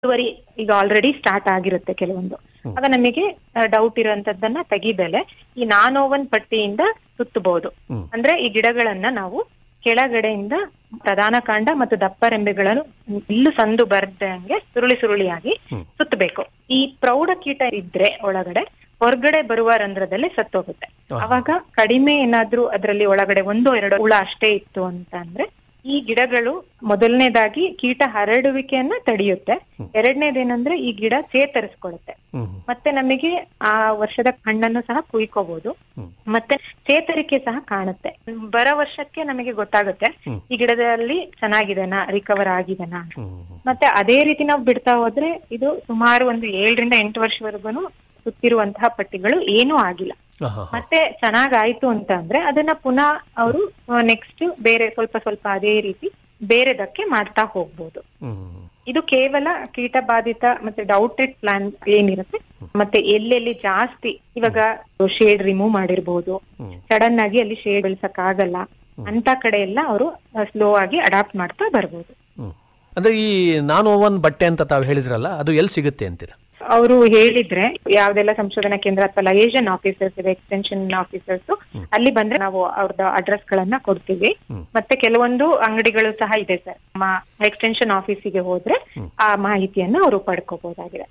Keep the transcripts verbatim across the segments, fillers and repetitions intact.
ಇಳುವರಿ ಈಗ already start ಆಗಿರುತ್ತೆ ಕೆಲವೊಂದು. ಆಗ ನಮಗೆ ಡೌಟ್ ಇರುವಂತದ್ದನ್ನ ತೆಗಿದಲೆ ಈ ನಾನ್ ಓವನ್ ಪಟ್ಟಿಯಿಂದ ಸುತ್ತಬಹುದು. ಅಂದ್ರೆ ಈ ಗಿಡಗಳನ್ನ ನಾವು ಕೆಳಗಡೆಯಿಂದ ಪ್ರಧಾನ ಕಾಂಡ ಮತ್ತು ದಪ್ಪ ರೆಂಬೆಗಳನ್ನು ಇಲ್ಲು ಸಂದು ಬರ್ದಂಗೆ ಸುರುಳಿ ಸುರುಳಿಯಾಗಿ ಸುತ್ತಬೇಕು. ಈ ಪ್ರೌಢ ಕೀಟ ಇದ್ರೆ ಒಳಗಡೆ ಹೊರಗಡೆ ಬರುವ ರಂಧ್ರದಲ್ಲಿ ಸತ್ತೋಗುತ್ತೆ. ಅವಾಗ ಕಡಿಮೆ ಏನಾದ್ರೂ ಅದರಲ್ಲಿ ಒಳಗಡೆ ಒಂದು ಎರಡು ಹುಳ ಅಷ್ಟೇ ಇತ್ತು ಅಂತ ಅಂದ್ರೆ ಈ ಗಿಡಗಳು ಮೊದಲನೇದಾಗಿ ಕೀಟ ಹರಡುವಿಕೆಯನ್ನ ತಡೆಯುತ್ತೆ. ಎರಡನೇದೇನಂದ್ರೆ ಈ ಗಿಡ ಚೇತರಿಸ್ಕೊಳ್ಳುತ್ತೆ. ಮತ್ತೆ ನಮಗೆ ಆ ವರ್ಷದ ಹಣ್ಣನ್ನು ಸಹ ಕುಯ್ಕೋಬಹುದು. ಮತ್ತೆ ಚೇತರಿಕೆ ಸಹ ಕಾಣುತ್ತೆ. ಬರೋ ವರ್ಷಕ್ಕೆ ನಮಗೆ ಗೊತ್ತಾಗುತ್ತೆ ಈ ಗಿಡದಲ್ಲಿ ಚೆನ್ನಾಗಿದೆನಾ, ರಿಕವರ್ ಆಗಿದೆನಾ. ಮತ್ತೆ ಅದೇ ರೀತಿ ನಾವು ಬಿಡ್ತಾ ಹೋದ್ರೆ ಇದು ಸುಮಾರು ಒಂದು ಏಳರಿಂದ ಎಂಟು ವರ್ಷವರೆಗೂ ಸುತ್ತಿರುವಂತಹ ಪಟ್ಟಿಗಳು ಏನೂ ಆಗಿಲ್ಲ. ಮತ್ತೆ ಚೆನ್ನಾಗಾಯ್ತು ಅಂತ ಅಂದ್ರೆ ಅದನ್ನ ಪುನಃ ಅವರು ನೆಕ್ಸ್ಟ್ ಬೇರೆ ಸ್ವಲ್ಪ ಸ್ವಲ್ಪ ಅದೇ ರೀತಿ ಬೇರೆದಕ್ಕೆ ಮಾಡ್ತಾ ಹೋಗ್ಬೋದು. ಇದು ಕೇವಲ ಕೀಟ ಬಾಧಿತ ಮತ್ತೆ ಡೌಟೆಡ್ ಪ್ಲಾನ್ ಏನಿರುತ್ತೆ ಮತ್ತೆ ಎಲ್ಲೆಲ್ಲಿ ಜಾಸ್ತಿ ಇವಾಗ ಶೇಡ್ ರಿಮೂವ್ ಮಾಡಿರ್ಬೋದು, ಸಡನ್ ಆಗಿ ಅಲ್ಲಿ ಶೇಡ್ ಬೆಳ್ಸಕ್ ಆಗಲ್ಲ ಅಂತ ಕಡೆ ಎಲ್ಲ ಅವರು ಸ್ಲೋ ಆಗಿ ಅಡಾಪ್ಟ್ ಮಾಡ್ತಾ ಬರ್ಬೋದು. ಅಂದ್ರೆ ಈ ನಾನ್ ಓವನ್ ಬಟ್ಟೆ ಅಂತ ತಾವು ಹೇಳಿದ್ರಲ್ಲ, ಅದು ಎಲ್ಲಿ ಸಿಗುತ್ತೆ ಅಂತೀರಾ? ಅವರು ಹೇಳಿದ್ರೆ ಯಾವ್ದೆಲ್ಲ ಸಂಶೋಧನಾ ಕೇಂದ್ರ ಅಥವಾ ಲಯೇಷನ್ ಆಫೀಸರ್ಸ್ ಇದೆ, ಎಕ್ಸ್ಟೆನ್ಷನ್ ಆಫೀಸರ್ಸ್, ಅಲ್ಲಿ ಬಂದ್ರೆ ನಾವು ಅವ್ರದ್ದು ಅಡ್ರೆಸ್ ಗಳನ್ನ ಕೊಡ್ತೀವಿ. ಮತ್ತೆ ಕೆಲವೊಂದು ಅಂಗಡಿಗಳು ಸಹ ಇದೆ ಸರ್. ನಮ್ಮ ಎಕ್ಸ್ಟೆನ್ಷನ್ ಆಫೀಸಿಗೆ ಹೋದ್ರೆ ಆ ಮಾಹಿತಿಯನ್ನ ಅವರು ಪಡ್ಕೋಬಹುದಾಗಿದೆ.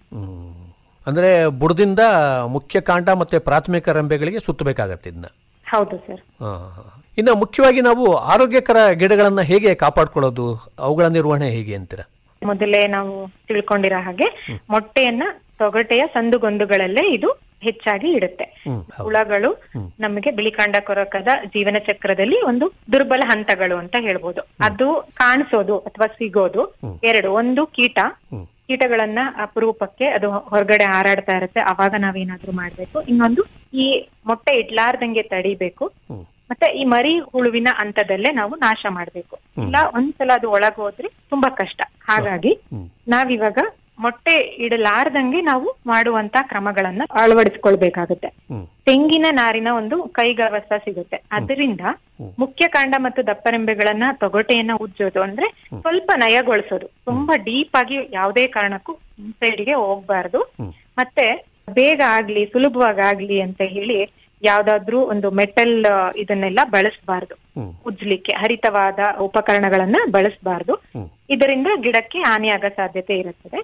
ಅಂದ್ರೆ ಬುಡದಿಂದ ಮುಖ್ಯ ಕಾಂಡ ಮತ್ತೆ ಪ್ರಾಥಮಿಕ ರೆಂಬೆಗಳಿಗೆ ಸುತ್ತಬೇಕಾಗತ್ತೆ ಇದನ್ನ. ಹೌದು ಸರ್. ಇನ್ನು ಮುಖ್ಯವಾಗಿ ನಾವು ಆರೋಗ್ಯಕರ ಗಿಡಗಳನ್ನ ಹೇಗೆ ಕಾಪಾಡ್ಕೊಳ್ಳೋದು, ಅವುಗಳ ನಿರ್ವಹಣೆ ಹೇಗೆ ಅಂತೀರಾ? ಮೊದಲೇ ನಾವು ತಿಳ್ಕೊಂಡಿರೋ ಹಾಗೆ ಮೊಟ್ಟೆಯನ್ನ ತೊಗಟೆಯ ಸಂದುಗೊಂದುಗಳಲ್ಲೇ ಇದು ಹೆಚ್ಚಾಗಿ ಇಡುತ್ತೆ. ಹುಳಗಳು ನಮಗೆ ಬಿಳಿಕಾಂಡ ಕೊರಕದ ಜೀವನ ಚಕ್ರದಲ್ಲಿ ಒಂದು ದುರ್ಬಲ ಹಂತಗಳು ಅಂತ ಹೇಳ್ಬೋದು. ಅದು ಕಾಣಿಸೋದು ಅಥವಾ ಸಿಗೋದು ಎರಡು. ಒಂದು ಕೀಟ, ಕೀಟಗಳನ್ನ ಅಪರೂಪಕ್ಕೆ ಅದು ಹೊರಗಡೆ ಹಾರಾಡ್ತಾ ಇರುತ್ತೆ, ಅವಾಗ ನಾವೇನಾದ್ರೂ ಮಾಡ್ಬೇಕು. ಇನ್ನೊಂದು ಈ ಮೊಟ್ಟೆ ಇಡ್ಲಾರ್ದಂಗೆ ತಡಿಬೇಕು. ಮತ್ತೆ ಈ ಮರಿ ಹುಳುವಿನ ಹಂತದಲ್ಲೇ ನಾವು ನಾಶ ಮಾಡ್ಬೇಕು. ಇಲ್ಲ ಒಂದ್ಸಲ ಅದು ಒಳಗ್ ಹೋದ್ರೆ ತುಂಬಾ ಕಷ್ಟ. ಹಾಗಾಗಿ ನಾವಿವಾಗ ಮೊಟ್ಟೆ ಇಡಲಾರ್ದಂಗೆ ನಾವು ಮಾಡುವಂತ ಕ್ರಮಗಳನ್ನ ಅಳವಡಿಸ್ಕೊಳ್ಬೇಕಾಗುತ್ತೆ. ತೆಂಗಿನ ನಾರಿನ ಒಂದು ಕೈಗವಸ ಸಿಗುತ್ತೆ, ಅದರಿಂದ ಮುಖ್ಯ ಕಾಂಡ ಮತ್ತು ದಪ್ಪರೆಂಬೆಗಳನ್ನ ತೊಗಟೆಯನ್ನ ಉಜ್ಜೋದು ಅಂದ್ರೆ ಸ್ವಲ್ಪ ನಯಗೊಳಿಸೋದು. ತುಂಬಾ ಡೀಪ್ ಆಗಿ ಯಾವುದೇ ಕಾರಣಕ್ಕೂ ಸೈಡ್ಗೆ ಹೋಗ್ಬಾರ್ದು. ಮತ್ತೆ ಬೇಗ ಆಗ್ಲಿ ಸುಲಭವಾಗಿ ಆಗ್ಲಿ ಅಂತ ಹೇಳಿ ಯಾವ್ದಾದ್ರು ಒಂದು ಮೆಟಲ್ ಇದನ್ನೆಲ್ಲ ಬಳಸಬಾರ್ದು. ಉಜ್ಲಿಕ್ಕೆ ಹರಿತವಾದ ಉಪಕರಣಗಳನ್ನ ಬಳಸಬಾರ್ದು. ಇದರಿಂದ ಗಿಡಕ್ಕೆ ಹಾನಿಯಾಗ ಸಾಧ್ಯತೆ ಇರುತ್ತದೆ.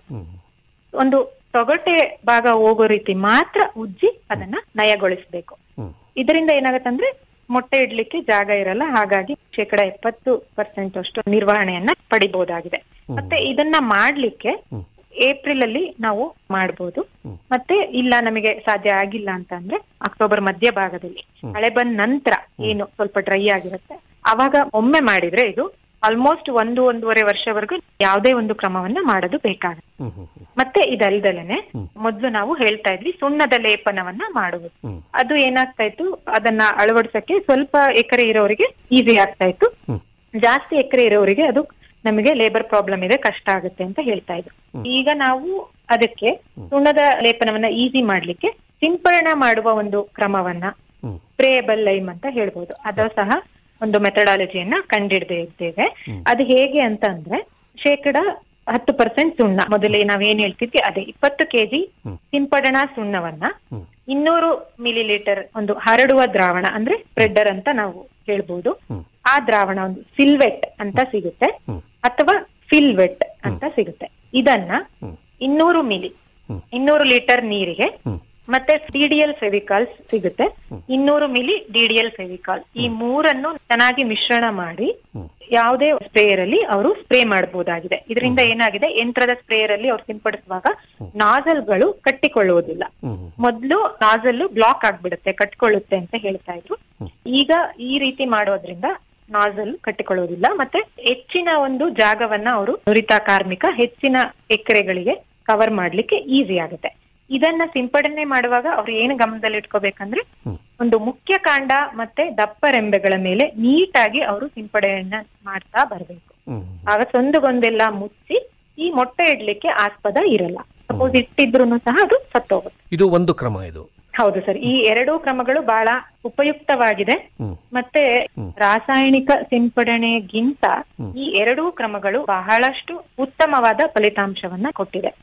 ಒಂದು ತೊಗಟೆ ಭಾಗ ಹೋಗೋ ರೀತಿ ಮಾತ್ರ ಉಜ್ಜಿ ಅದನ್ನ ನಯಗೊಳಿಸ್ಬೇಕು. ಇದರಿಂದ ಏನಾಗತ್ತಂದ್ರೆ ಮೊಟ್ಟೆ ಇಡ್ಲಿಕ್ಕೆ ಜಾಗ ಇರಲ್ಲ. ಹಾಗಾಗಿ ಶೇಕಡ ಎಪ್ಪತ್ತು ಪರ್ಸೆಂಟ್ ಅಷ್ಟು ನಿರ್ವಹಣೆಯನ್ನ ಪಡಿಬಹುದಾಗಿದೆ. ಮತ್ತೆ ಇದನ್ನ ಮಾಡ್ಲಿಕ್ಕೆ ಏಪ್ರಿಲ್ ಅಲ್ಲಿ ನಾವು ಮಾಡ್ಬೋದು. ಮತ್ತೆ ಇಲ್ಲ ನಮಗೆ ಸಾಧ್ಯ ಆಗಿಲ್ಲ ಅಂತ ಅಂದ್ರೆ ಅಕ್ಟೋಬರ್ ಮಧ್ಯ ಭಾಗದಲ್ಲಿ ಮಳೆ ಬಂದ ನಂತರ ಏನು ಸ್ವಲ್ಪ ಡ್ರೈ ಆಗಿರುತ್ತೆ ಅವಾಗ ಒಮ್ಮೆ ಮಾಡಿದ್ರೆ ಇದು ಆಲ್ಮೋಸ್ಟ್ ಒಂದು ಒಂದೂವರೆ ವರ್ಷವರೆಗೂ ಯಾವುದೇ ಒಂದು ಕ್ರಮವನ್ನ ಮಾಡೋದು ಬೇಕಾಗುತ್ತೆ. ಮತ್ತೆ ಇದಲ್ದಲೇನೆ ಮೊದ್ಲು ನಾವು ಹೇಳ್ತಾ ಇದ್ವಿ ಸುಣ್ಣದ ಲೇಪನವನ್ನ ಮಾಡುವುದು. ಅದು ಏನಾಗ್ತಾ ಇತ್ತು, ಅದನ್ನ ಅಳವಡಿಸಕ್ಕೆ ಸ್ವಲ್ಪ ಎಕರೆ ಇರೋರಿಗೆ ಈಸಿ ಆಗ್ತಾ ಇತ್ತು. ಜಾಸ್ತಿ ಎಕರೆ ಇರೋರಿಗೆ ಅದು ನಮಗೆ ಲೇಬರ್ ಪ್ರಾಬ್ಲಮ್ ಇದೆ, ಕಷ್ಟ ಆಗುತ್ತೆ ಅಂತ ಹೇಳ್ತಾ ಇದ್ರು. ಈಗ ನಾವು ಅದಕ್ಕೆ ಸುಣ್ಣದ ಲೇಪನವನ್ನ ಈಸಿ ಮಾಡ್ಲಿಕ್ಕೆ ಸಿಂಪಡಣೆ ಮಾಡುವ ಒಂದು ಕ್ರಮವನ್ನ ಸ್ಪ್ರೇಯಬಲ್ ಲೈಮ್ ಅಂತ ಹೇಳ್ಬೋದು. ಅದು ಸಹ ಒಂದು ಮೆಥಡಾಲಜಿಯನ್ನ ಕಂಡಿಡ್ದೇ ಇದ್ದೇವೆ. ಅದು ಹೇಗೆ ಅಂತ ಅಂದ್ರೆ ಶೇಕಡ ಹತ್ತು ಪರ್ಸೆಂಟ್ ಸುಣ್ಣ, ಮೊದಲೇ ನಾವೇನ್ ಹೇಳ್ತಿದ್ವಿ ಅದೇ ಇಪ್ಪತ್ತು ಕೆಜಿ ಸಿಂಪಡಣಾ ಸುಣ್ಣವನ್ನ ಇನ್ನೂರು ಮಿಲಿ ಲೀಟರ್ ಒಂದು ಹರಡುವ ದ್ರಾವಣ ಅಂದ್ರೆ ಸ್ಪ್ರೆಡ್ಡರ್ ಅಂತ ನಾವು ಹೇಳ್ಬೋದು. ಆ ದ್ರಾವಣ ಒಂದು ಸಿಲ್ವೆಟ್ ಅಂತ ಸಿಗುತ್ತೆ ಅಥವಾ ಫಿಲ್ವೆಟ್ ಅಂತ ಸಿಗುತ್ತೆ. ಇದನ್ನ ಇನ್ನೂರು ಮಿಲಿ ಇನ್ನೂರು ಲೀಟರ್ ನೀರಿಗೆ ಮತ್ತೆ ಡಿಡಿಎಲ್ ಫೆವಿಕಾಲ್ ಸಿಗುತ್ತೆ, ಇನ್ನೂರು ಮಿಲಿ ಡಿಡಿಎಲ್ ಫೆವಿಕಾಲ್, ಈ ಮೂರನ್ನು ಚೆನ್ನಾಗಿ ಮಿಶ್ರಣ ಮಾಡಿ ಯಾವುದೇ ಸ್ಪ್ರೇಯರ್ ಅಲ್ಲಿ ಅವರು ಸ್ಪ್ರೇ ಮಾಡಬಹುದಾಗಿದೆ. ಇದರಿಂದ ಏನಾಗಿದೆ, ಯಂತ್ರದ ಸ್ಪ್ರೇಯರ್ ಅಲ್ಲಿ ಅವ್ರು ಸಿಂಪಡಿಸುವಾಗ ನಾಜಲ್ಗಳು ಕಟ್ಟಿಕೊಳ್ಳುವುದಿಲ್ಲ. ಮೊದ್ಲು ನಾಜಲ್ ಬ್ಲಾಕ್ ಆಗ್ಬಿಡುತ್ತೆ, ಕಟ್ಕೊಳ್ಳುತ್ತೆ ಅಂತ ಹೇಳ್ತಾ ಇದ್ರು. ಈಗ ಈ ರೀತಿ ಮಾಡೋದ್ರಿಂದ ನಾಜಲ್ ಕಟ್ಟಿಕೊಳ್ಳುವುದಿಲ್ಲ. ಮತ್ತೆ ಹೆಚ್ಚಿನ ಒಂದು ಜಾಗವನ್ನ ಅವರು ನುರಿತ ಕಾರ್ಮಿಕ ಹೆಚ್ಚಿನ ಎಕರೆಗಳಿಗೆ ಕವರ್ ಮಾಡ್ಲಿಕ್ಕೆ ಈಸಿ ಆಗುತ್ತೆ. ಇದನ್ನ ಸಿಂಪಡಣೆ ಮಾಡುವಾಗ ಅವ್ರು ಏನು ಗಮನದಲ್ಲಿ ಇಟ್ಕೋಬೇಕಂದ್ರೆ ಒಂದು ಮುಖ್ಯ ಕಾಂಡ ಮತ್ತೆ ದಪ್ಪ ರೆಂಬೆಗಳ ಮೇಲೆ ನೀಟಾಗಿ ಅವರು ಸಿಂಪಡಣೆಯನ್ನ ಮಾಡ್ತಾ ಬರ್ಬೇಕು. ಆಗ ಸಂದುಗೊಂದೆಲ್ಲ ಮುಚ್ಚಿ ಈ ಮೊಟ್ಟೆ ಇಡ್ಲಿಕ್ಕೆ ಆಸ್ಪದ ಇರಲ್ಲ. ಸಪೋಸ್ ಇಟ್ಟಿದ್ರು ಸಹ ಅದು ಸತ್ತೋಗುತ್ತೆ. ಇದು ಒಂದು ಕ್ರಮ. ಇದು ಹೌದು ಸರ್. ಈ ಎರಡೂ ಕ್ರಮಗಳು ಬಹಳ ಉಪಯುಕ್ತವಾಗಿದೆ. ಮತ್ತೆ ರಾಸಾಯನಿಕ ಸಿಂಪಡಣೆಗಿಂತ ಈ ಎರಡೂ ಕ್ರಮಗಳು ಬಹಳಷ್ಟು ಉತ್ತಮವಾದ ಫಲಿತಾಂಶವನ್ನ ಕೊಟ್ಟಿದೆ.